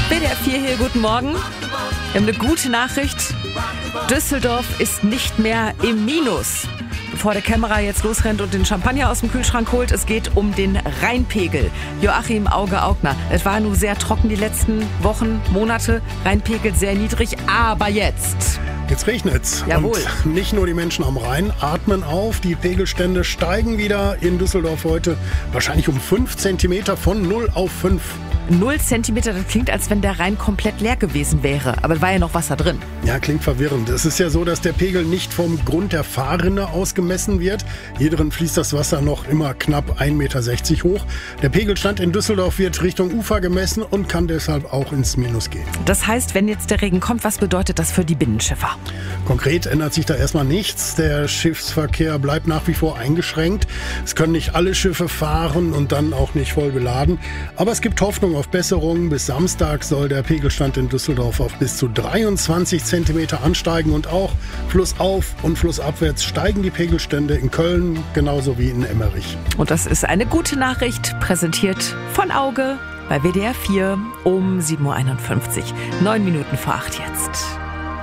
WDR 4 hier, guten Morgen. Wir haben eine gute Nachricht. Düsseldorf ist nicht mehr im Minus. Bevor der Kämmerer jetzt losrennt und den Champagner aus dem Kühlschrank holt, es geht um den Rheinpegel. Joachim Auge-Augner. Es war nur sehr trocken die letzten Wochen, Monate. Rheinpegel sehr niedrig, aber jetzt regnet's. Jawohl. Und nicht nur die Menschen am Rhein atmen auf. Die Pegelstände steigen wieder in Düsseldorf heute. Wahrscheinlich um 5 Zentimeter von 0 auf 5. 0 Zentimeter, das klingt, als wenn der Rhein komplett leer gewesen wäre. Aber da war ja noch Wasser drin. Ja, klingt verwirrend. Es ist ja so, dass der Pegel nicht vom Grund der Fahrrinne aus gemessen wird. Hier drin fließt das Wasser noch immer knapp 1,60 Meter hoch. Der Pegelstand in Düsseldorf wird Richtung Ufer gemessen und kann deshalb auch ins Minus gehen. Das heißt, wenn jetzt der Regen kommt, was bedeutet das für die Binnenschiffer? Konkret ändert sich da erstmal nichts. Der Schiffsverkehr bleibt nach wie vor eingeschränkt. Es können nicht alle Schiffe fahren und dann auch nicht voll beladen. Aber es gibt Hoffnung auf Besserung. Bis Samstag soll der Pegelstand in Düsseldorf auf bis zu 23 Zentimeter ansteigen. Und auch flussauf und flussabwärts steigen die Pegelstände in Köln genauso wie in Emmerich. Und das ist eine gute Nachricht, präsentiert von Auge bei WDR 4 um 7.51 Uhr. 9 Minuten vor 8 jetzt.